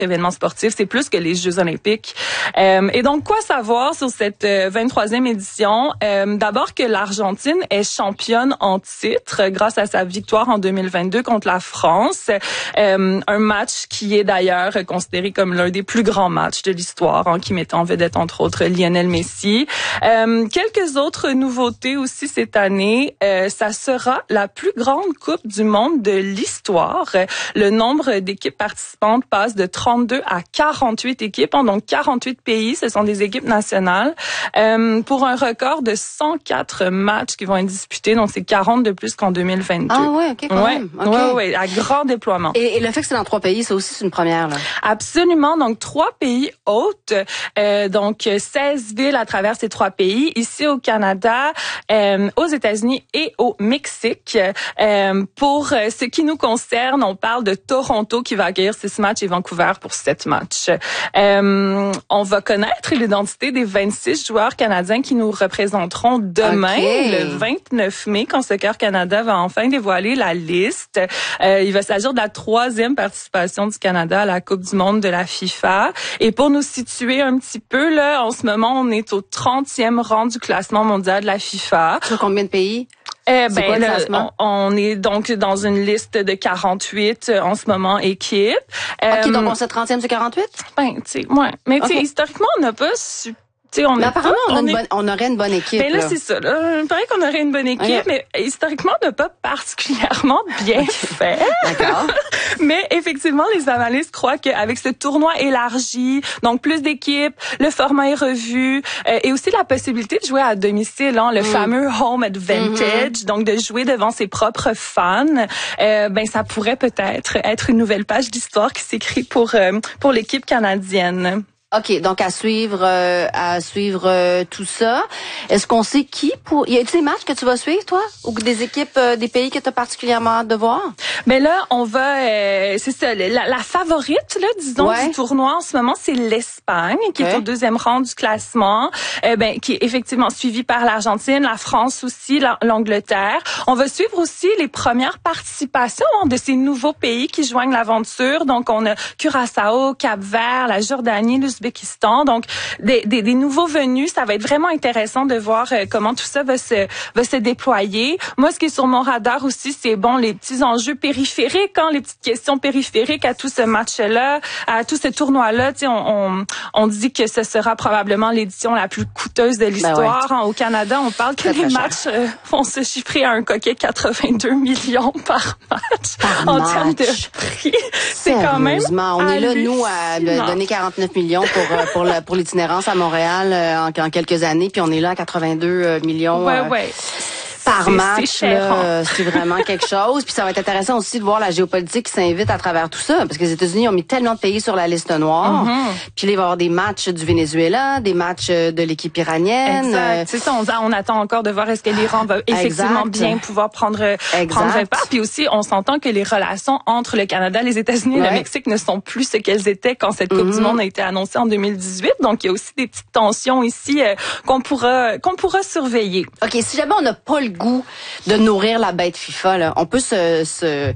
événement sportif. C'est plus que les Jeux olympiques. Et donc, quoi savoir sur cette 23e édition? D'abord que l'Argentine est championne en titre grâce à sa victoire en 2022 contre la France. Un match qui est d'ailleurs considéré comme l'un des plus grands matchs de l'histoire, qui mettait en vedette, entre autres, Lionel Messi. Quelques autres nouveautés aussi cette année. Ça sera la plus grande Coupe du monde de l'histoire. Le nombre d'équipes participantes passe de 32 à 48 équipes, donc 48 pays, ce sont des équipes nationales, pour un record de 104 matchs qui vont être disputés, donc c'est 40 de plus qu'en 2022. Ah ouais, OK, quand même. Okay. Ouais, à grand déploiement. Et le fait que c'est dans 3 pays, ça aussi, c'est une première, là. Absolument, donc 3 pays hôtes, donc 16 villes à travers ces 3 pays, ici au Canada, aux États-Unis et au Mexique. Pour ce qui nous concerne, on parle de Toronto qui va accueillir 6 matchs et Vancouver pour 7 matchs. On va connaître l'identité des 26 joueurs canadiens qui nous représenteront demain, le 29 mai, quand Soccer Canada va enfin dévoiler la liste. Il va s'agir de la 3e participation du Canada à la Coupe du monde de la FIFA. Et pour nous situer un petit peu, là, en ce moment, on est au 30e rang du classement mondial de la FIFA. Sur combien de pays? On est donc dans une liste de 48 en ce moment équipes. OK, donc on se 30e sur 48? Ben, tu sais, ouais. Mais tu sais, historiquement, on n'a pas mais apparemment, on aurait une bonne équipe. Ben là, c'est ça. Là. Il paraît qu'on aurait une bonne équipe, mais historiquement, on n'a pas particulièrement bien fait. D'accord. Mais effectivement, les analystes croient qu'avec ce tournoi élargi, donc plus d'équipes, le format est revu, et aussi la possibilité de jouer à domicile, le fameux home advantage, donc de jouer devant ses propres fans, ben ça pourrait peut-être être une nouvelle page d'histoire qui s'écrit pour l'équipe canadienne. OK, donc à suivre tout ça. Est-ce qu'on sait qui y a-t-il des matchs que tu vas suivre toi ou des équipes des pays que tu as particulièrement hâte de voir? Ben là, on va c'est ça la favorite là disons du tournoi en ce moment, c'est l'Espagne qui est au 2e rang du classement, qui est effectivement suivie par l'Argentine, la France aussi, l'Angleterre. On va suivre aussi les premières participations de ces nouveaux pays qui joignent l'aventure. Donc on a Curaçao, Cap-Vert, la Jordanie, l'Ouzbékistan. Donc des nouveaux venus, ça va être vraiment intéressant de voir comment tout ça va se déployer. Moi, ce qui est sur mon radar aussi, c'est les petits enjeux périphériques, les petites questions périphériques à tout ce match-là, à tout ce tournoi-là. Tu sais, on dit que ce sera probablement l'édition la plus coûteuse de l'histoire. Ben ouais. Au Canada, on parle que les matchs vont se chiffrer à un coquet 82 millions par match en termes de prix. C'est quand même on est là, nous, à donner 49 millions pour l'itinérance à Montréal en quelques années, puis on est là à 82 millions. Par match, c'est vraiment quelque chose. Puis ça va être intéressant aussi de voir la géopolitique qui s'invite à travers tout ça, parce que les États-Unis ont mis tellement de pays sur la liste noire. Puis là, il va y avoir des matchs du Venezuela, des matchs de l'équipe iranienne. Exact. C'est ça, on attend encore de voir est-ce que l'Iran va effectivement bien pouvoir prendre part. Puis aussi, on s'entend que les relations entre le Canada, les États-Unis et le Mexique ne sont plus ce qu'elles étaient quand cette Coupe du monde a été annoncée en 2018. Donc, il y a aussi des petites tensions ici qu'on pourra surveiller. OK, si jamais on n'a pas le goût de nourrir la bête FIFA, là, on peut se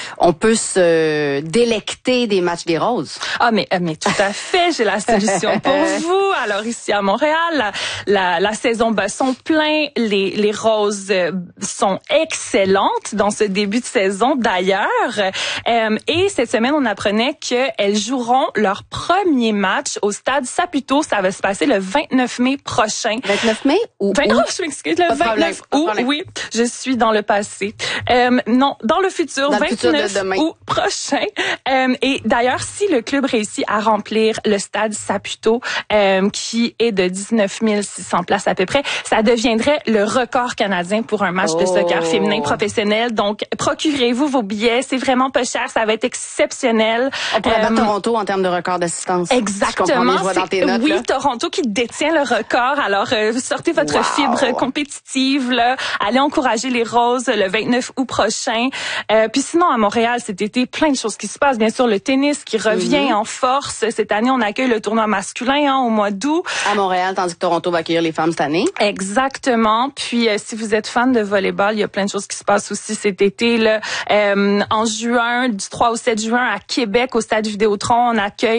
délecter des matchs des Roses. Ah mais tout à fait, j'ai la solution pour vous. Alors ici à Montréal, la saison bat son plein, les Roses sont excellentes dans ce début de saison d'ailleurs. Et cette semaine, on apprenait qu'elles joueront leur premier match au stade Saputo. Ça va se passer le 29 mai prochain. 29 mai ou je m'excuse, le 29 août. Oui, je suis dans le passé. Non, dans le futur, 29 août prochain. Et d'ailleurs, si le club réussit à remplir le stade Saputo, qui est de 19 600 places à peu près, ça deviendrait le record canadien pour un match de soccer féminin professionnel. Donc, procurez-vous vos billets. C'est vraiment pas cher. Ça va être exceptionnel. On pourrait battre Toronto en termes de record d'assistance. Exactement. Je vois dans tes notes, oui, Toronto qui détient le record. Alors, sortez votre fibre compétitive, là. Allez encourager les Roses le 29 août prochain. Puis sinon, à Montréal, cet été, plein de choses qui se passent. Bien sûr, le tennis qui revient en force. Cette année, on accueille le tournoi masculin au mois d'août. À Montréal, tandis que Toronto va accueillir les femmes cette année. Exactement. Puis, si vous êtes fan de volleyball, il y a plein de choses qui se passent aussi cet été, là. En juin, du 3 au 7 juin, à Québec, au stade Vidéotron, on accueille